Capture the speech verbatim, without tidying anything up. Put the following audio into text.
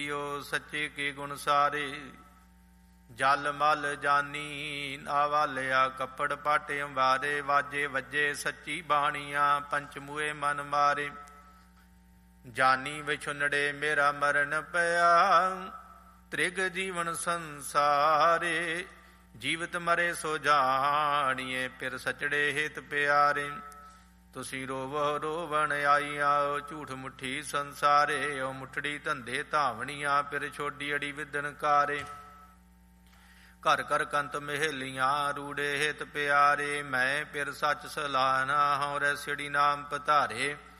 ਸੱਚੇ ਕੇ ਗੁਣ ਸਾਰੇ, ਜਲ ਮਲ ਜਾਨੀ ਨਾਵਾਲਿਆ ਕੱਪੜ ਪਾਟ ਅੰਬਾਰੇ, ਵਾਜੇ ਵੱਜੇ ਸੱਚੀ ਬਾਣੀਆਂ ਪੰਚਮੂਏ ਮਨ ਮਾਰੇ। ਜਾਨੀ ਵਿਛੁੰਨੜੇ ਮੇਰਾ ਮਰਨ ਪਿਆ, ਤ੍ਰਿਗ ਜੀਵਨ ਸੰਸਾਰੇ, ਜੀਵਤ ਮਰੇ ਸੋ ਜਾਣੀਏ ਫਿਰ ਸਚੜੇ ਹੇਤ ਪਿਆਰੇ। ਤੁਸੀਂ ਰੋਵੋ ਰੋਵਣ ਆਈਆਂ ਝੂਠ ਮੁੱਠੀ ਸੰਸਾਰੇ, ਉਹ ਮੁੱਠੜੀ ਧੰਦੇ ਧਾਵਣੀਆਂ ਫਿਰ ਛੋਡੀ ਅੜੀ ਵਿਦਨ ਕਾਰੇ। ਘਰ ਘਰ ਕੰਤ ਮਹੇਲੀਆਂ ਰੂੜੇ ਹੇਤ ਪਿਆਰੇ, ਮੈਂ ਫਿਰ ਸੱਚ ਸਲਾਹਨਾ ਹਉ ਰੈਸੜੀ ਨਾਮ ਪਧਾਰੇ।